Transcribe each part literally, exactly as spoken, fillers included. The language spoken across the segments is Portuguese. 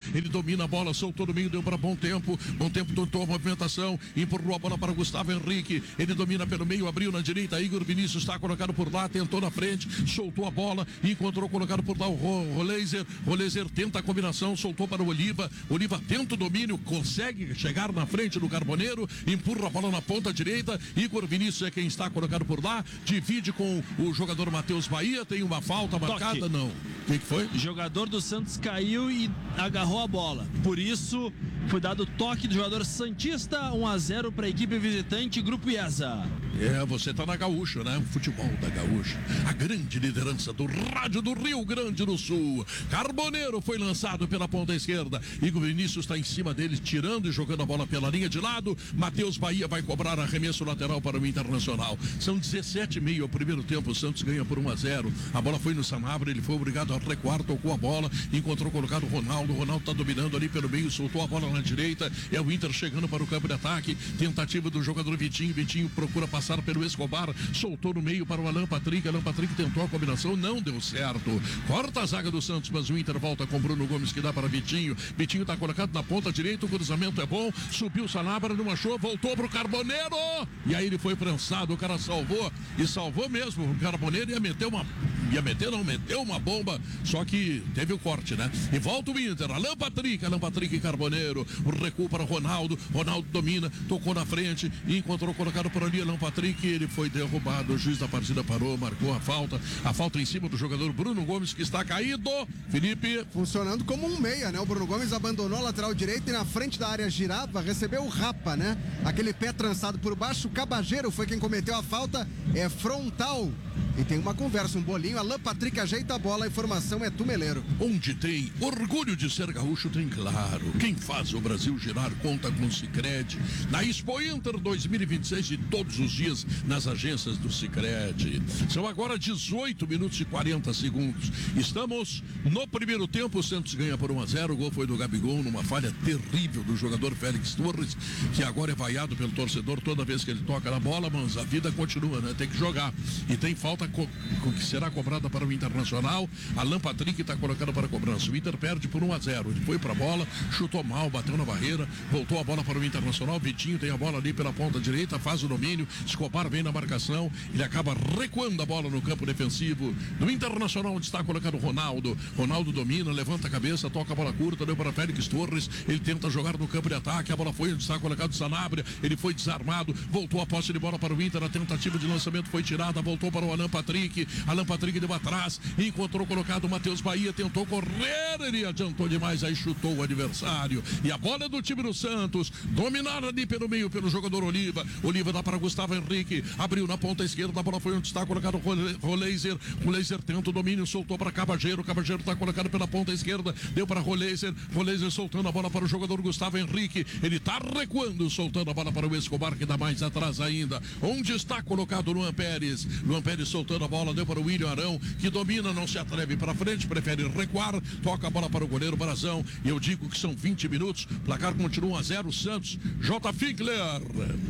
ele domina a bola, soltou no meio, deu para Bom Tempo, Bom Tempo tentou a movimentação, empurrou a bola para Gustavo Henrique, ele domina pelo meio, abriu na direita, Igor Vinícius está colocado por lá, tentou na frente, soltou a bola, encontrou colocado por lá o Roleiser, Roleiser tenta a combinação, soltou para o Oliva, Oliva tenta o domínio, consegue chegar na frente do Carboneiro, empurra a bola na ponta direita, Igor Vinícius é quem está colocado por lá, divide com o jogador Matheus Bahia, tem uma falta marcada, não. O que, que foi? O jogador do Santos caiu e agarrou a bola, por isso foi dado toque do jogador santista, um a zero para a equipe visitante, Grupo IESA. É, você tá na Gaúcha, né? O futebol da Gaúcha. A grande liderança do rádio do Rio Grande do Sul. Carboneiro foi lançado pela ponta esquerda. Igor Vinícius está em cima dele, tirando e jogando a bola pela linha de lado. Matheus Bahia vai cobrar arremesso lateral para o Internacional. São dezessete e meio ao primeiro tempo. O Santos ganha por um a zero. A bola foi no Sanabria, ele foi obrigado a recuar, tocou a bola, encontrou colocado o Ronaldo. O Ronaldo está dominando ali pelo meio, soltou a bola na direita. É o Inter chegando para o campo de ataque. Tentativa do jogador Vitinho. Vitinho procura passar pelo Escobar, soltou no meio para o Alan Patrick, Alan Patrick tentou a combinação, não deu certo, corta a zaga do Santos, mas o Inter volta com Bruno Gomes que dá para Vitinho, Vitinho está colocado na ponta direita, o cruzamento é bom, subiu o Sanabria, não achou, voltou para o Carboneiro, e aí ele foi prensado, o cara salvou, e salvou mesmo, o Carboneiro ia meter uma, ia meter não, meteu uma bomba, só que teve o corte, né, e volta o Inter, Alan Patrick, Alan Patrick e Carboneiro, o recuo para Ronaldo, Ronaldo domina, tocou na frente, e encontrou colocado por ali Alan Patrick, ele foi derrubado, o juiz da partida parou, marcou a falta, a falta em cima do jogador Bruno Gomes que está caído, Felipe. Funcionando como um meia, né? O Bruno Gomes abandonou a lateral direita e na frente da área girava, recebeu o Rapa, né? Aquele pé trançado por baixo, o Cabageiro foi quem cometeu a falta, é frontal. E tem uma conversa, um bolinho, Alan Patrick ajeita a bola, a informação é Tumeleiro. Onde tem orgulho de ser gaúcho, tem claro. Quem faz o Brasil girar conta com o Sicredi. Na Expo Inter dois mil e vinte e seis e todos os dias nas agências do Sicredi. São agora dezoito minutos e quarenta segundos. Estamos no primeiro tempo, o Santos ganha por um a zero, o gol foi do Gabigol numa falha terrível do jogador Félix Torres, que agora é vaiado pelo torcedor toda vez que ele toca na bola, mas a vida continua, né? Tem que jogar. E tem falta co que será cobrada para o Internacional. Alan Patrick está colocando para a cobrança. O Inter perde por um a zero. Ele foi para a bola, chutou mal, bateu na barreira, voltou a bola para o Internacional. Vitinho tem a bola ali pela ponta direita, faz o domínio. Escobar vem na marcação, ele acaba recuando a bola no campo defensivo do Internacional, onde está colocado o Ronaldo. Ronaldo domina, levanta a cabeça, toca a bola curta, deu para Félix Torres. Ele tenta jogar no campo de ataque. A bola foi onde está colocado o Sanabria. Ele foi desarmado, voltou a posse de bola para o Inter. A tentativa de lançamento foi tirada, voltou para o Alan Patrick. Alan Patrick deu atrás, encontrou colocado o Matheus Bahia, tentou correr, ele adiantou demais, aí chutou o adversário. E a bola é do time do Santos, dominada ali pelo meio pelo jogador Oliva. Oliva dá para Gustavo Henrique, abriu na ponta esquerda, a bola foi onde está colocado o Roleiser. Roleiser tenta o domínio, soltou para Cabageiro. Cabageiro está colocado pela ponta esquerda, deu para Roleiser. Roleiser soltando a bola para o jogador Gustavo Henrique. Ele está recuando, soltando a bola para o Escobar, que dá mais atrás ainda. Onde está colocado o Luan Pérez? Luan Pérez soltando a bola, deu para o William Arão, que domina, não se atreve para frente, prefere recuar, toca a bola para o goleiro Brazão. E eu digo que são vinte minutos, placar continua um a zero, Santos. J. Finkler.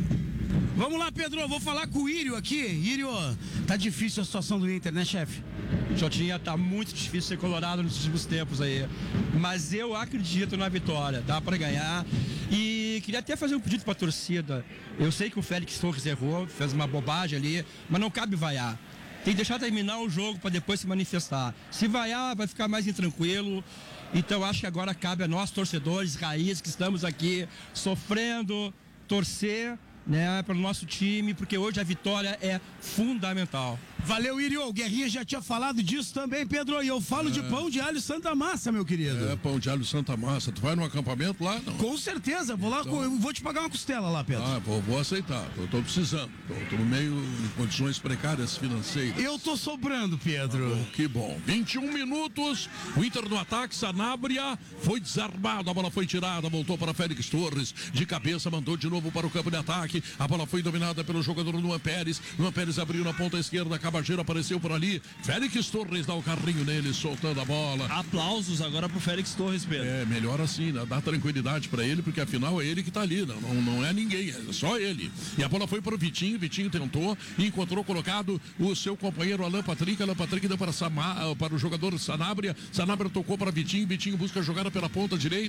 Vamos lá, Pedro, vou falar com o Írio aqui. Írio, tá difícil a situação do Inter, né, chefe? Jotinha, tá muito difícil ser colorado nos últimos tempos aí, mas eu acredito na vitória, dá para ganhar. E queria até fazer um pedido pra torcida. Eu sei que o Félix Torres errou, fez uma bobagem ali, mas não cabe vaiar. Tem que deixar terminar o jogo para depois se manifestar. Se vaiar, vai ficar mais intranquilo. Então acho que agora cabe a nós, torcedores, raiz, que estamos aqui sofrendo, torcer, né, para o nosso time, porque hoje a vitória é fundamental. Valeu, Irio. O Guerrinha já tinha falado disso também, Pedro. E eu falo é. de pão de alho Santa Massa, meu querido. É, pão de alho Santa Massa. Tu vai no acampamento lá? Não? Com certeza. Vou lá, então... eu vou te pagar uma costela lá, Pedro. Ah, vou, vou aceitar. Eu tô precisando. Tô, tô no meio de condições precárias financeiras. Eu tô sobrando, Pedro. Ah, que bom. vinte e um minutos. O Inter no ataque. Sanabria foi desarmado. A bola foi tirada. Voltou para Félix Torres. De cabeça, mandou de novo para o campo de ataque. A bola foi dominada pelo jogador Luan Pérez. Luan Pérez abriu na ponta esquerda. Cabageiro apareceu por ali. Félix Torres dá o carrinho nele, soltando a bola. Aplausos agora pro Félix Torres, Pedro. É, melhor assim, né? Dá tranquilidade pra ele, porque afinal é ele que tá ali, não, não, não é ninguém, é só ele. E a bola foi pro Vitinho, Vitinho tentou e encontrou colocado o seu companheiro Alan Patrick. Alan Patrick deu para, Sama, para o jogador Sanabria. Sanabria tocou para Vitinho, Vitinho busca a jogada pela ponta direita.